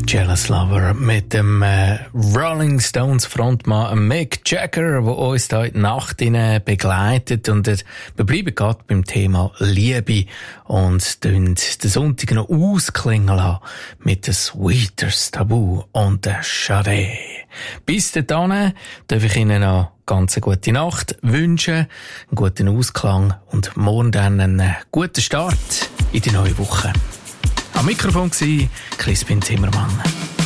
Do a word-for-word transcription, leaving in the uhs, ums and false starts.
Jealous Lover mit dem äh, Rolling Stones Frontmann Mick Jagger, der uns hier in die Nacht begleitet. Und äh, wir bleiben gerade beim Thema Liebe und den Sonntag noch ausklingen lassen mit den Sweeters Tabu und der Sade. Bis dahin darf ich Ihnen noch ganz eine gute Nacht wünschen, einen guten Ausklang und morgen dann einen guten Start in die neue Woche. Am Mikrofon war Crispin Zimmermann.